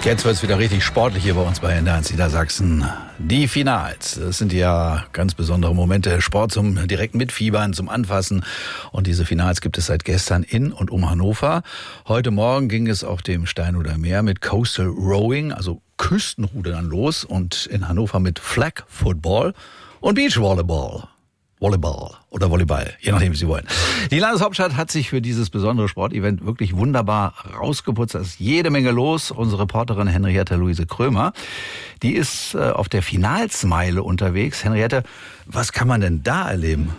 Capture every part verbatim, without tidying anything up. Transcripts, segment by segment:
Jetzt wird es wieder richtig sportlich hier bei uns bei N D R eins Niedersachsen. Die Finals, das sind ja ganz besondere Momente. Sport zum direkten Mitfiebern, zum Anfassen. Und diese Finals gibt es seit gestern in und um Hannover. Heute Morgen ging es auf dem Steinhuder Meer mit Coastal Rowing, also Küstenrudern los. Und in Hannover mit Flag Football und Beach Volleyball. Volleyball oder Volleyball, je nachdem, wie Sie wollen. Die Landeshauptstadt hat sich für dieses besondere Sportevent wirklich wunderbar rausgeputzt. Da ist jede Menge los. Unsere Reporterin Henriette Luise Krömer, die ist äh, auf der Finalsmeile unterwegs. Henriette, was kann man denn da erleben?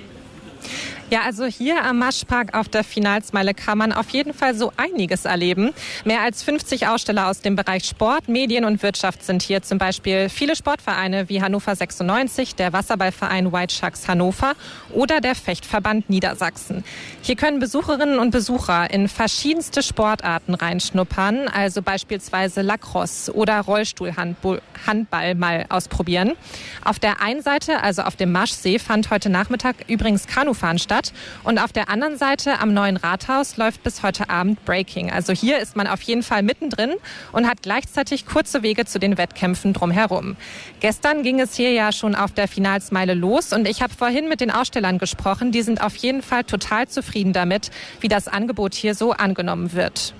Ja, also hier am Maschpark auf der Finalsmeile kann man auf jeden Fall so einiges erleben. Mehr als fünfzig Aussteller aus dem Bereich Sport, Medien und Wirtschaft sind hier. Zum Beispiel viele Sportvereine wie Hannover sechsundneunzig, der Wasserballverein White Sharks Hannover oder der Fechtverband Niedersachsen. Hier können Besucherinnen und Besucher in verschiedenste Sportarten reinschnuppern, also beispielsweise Lacrosse oder Rollstuhlhandball mal ausprobieren. Auf der einen Seite, also auf dem Maschsee, fand heute Nachmittag übrigens Kanufahren statt. Und auf der anderen Seite am neuen Rathaus läuft bis heute Abend Breaking. Also hier ist man auf jeden Fall mittendrin und hat gleichzeitig kurze Wege zu den Wettkämpfen drumherum. Gestern ging es hier ja schon auf der Finalsmeile los und ich habe vorhin mit den Ausstellern gesprochen. Die sind auf jeden Fall total zufrieden damit, wie das Angebot hier so angenommen wird.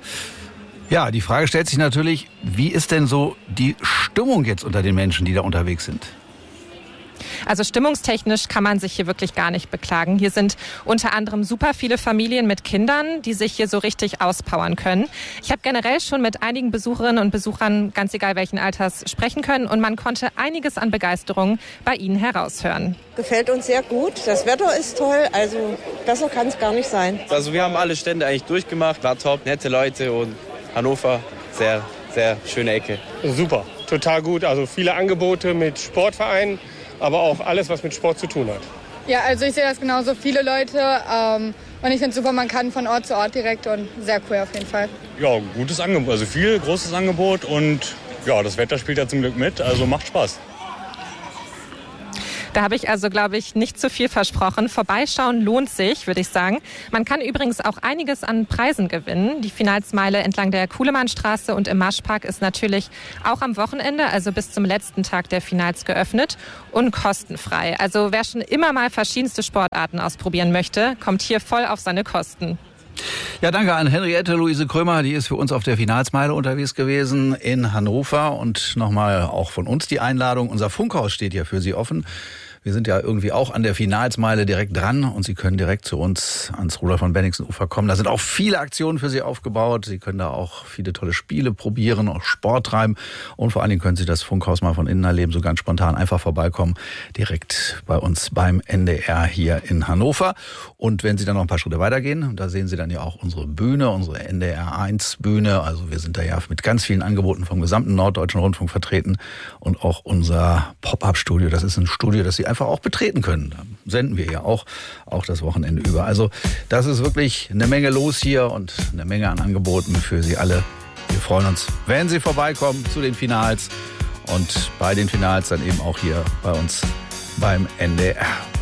Ja, die Frage stellt sich natürlich, wie ist denn so die Stimmung jetzt unter den Menschen, die da unterwegs sind? Also stimmungstechnisch kann man sich hier wirklich gar nicht beklagen. Hier sind unter anderem super viele Familien mit Kindern, die sich hier so richtig auspowern können. Ich habe generell schon mit einigen Besucherinnen und Besuchern, ganz egal welchen Alters, sprechen können und man konnte einiges an Begeisterung bei ihnen heraushören. Gefällt uns sehr gut. Das Wetter ist toll, also besser kann es gar nicht sein. Also wir haben alle Stände eigentlich durchgemacht, war top, nette Leute und Hannover, sehr, sehr schöne Ecke. Super, total gut. Also viele Angebote mit Sportvereinen, aber auch alles, was mit Sport zu tun hat. Ja, also ich sehe das genauso, viele Leute ähm, und ich finde es super, man kann von Ort zu Ort direkt und sehr cool auf jeden Fall. Ja, gutes Angebot, also viel, großes Angebot und ja, das Wetter spielt ja zum Glück mit, also macht Spaß. Da habe ich also, glaube ich, nicht zu viel versprochen. Vorbeischauen lohnt sich, würde ich sagen. Man kann übrigens auch einiges an Preisen gewinnen. Die Finalsmeile entlang der Kuhlemannstraße und im Maschpark ist natürlich auch am Wochenende, also bis zum letzten Tag der Finals geöffnet und kostenfrei. Also wer schon immer mal verschiedenste Sportarten ausprobieren möchte, kommt hier voll auf seine Kosten. Ja, danke an Henriette Luise Krömer, die ist für uns auf der Finalsmeile unterwegs gewesen in Hannover. Und nochmal auch von uns die Einladung, unser Funkhaus steht ja für Sie offen. Wir sind ja irgendwie auch an der Finalsmeile direkt dran und Sie können direkt zu uns ans Rudolf von Bennigsen Ufer kommen. Da sind auch viele Aktionen für Sie aufgebaut. Sie können da auch viele tolle Spiele probieren, auch Sport treiben und vor allen Dingen können Sie das Funkhaus mal von innen erleben, so ganz spontan einfach vorbeikommen, direkt bei uns beim N D R hier in Hannover. Und wenn Sie dann noch ein paar Schritte weitergehen, da sehen Sie dann ja auch unsere Bühne, unsere N D R eins Bühne. Also wir sind da ja mit ganz vielen Angeboten vom gesamten Norddeutschen Rundfunk vertreten und auch unser Pop-up-Studio. Das ist ein Studio, das Sie einfach auch betreten können. Da senden wir ja auch, auch das Wochenende über. Also das ist wirklich eine Menge los hier und eine Menge an Angeboten für Sie alle. Wir freuen uns, wenn Sie vorbeikommen zu den Finals und bei den Finals dann eben auch hier bei uns beim N D R.